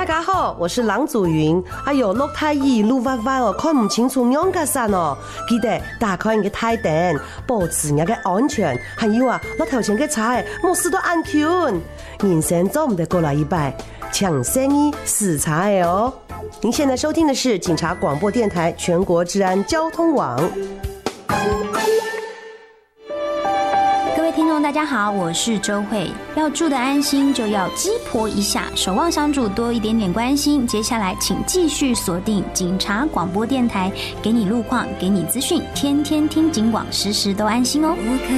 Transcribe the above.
家好，我是郎祖云。哎呦，落太热，路弯弯哦，看唔清楚两架山哦。记得打开你嘅台灯，保持你嘅安全。还有啊，落头前嘅菜，莫事都安全。人生走唔得过来一摆，抢生意死菜哦。您现在收听的是警察广播电台全国治安交通网。 各位听众大家好，我是周慧。要住得安心，就要鸡婆一下，守望相助多一点点关心。接下来请继续锁定警察广播电台，给你路况，给你资讯，天天听警广，时时都安心哦。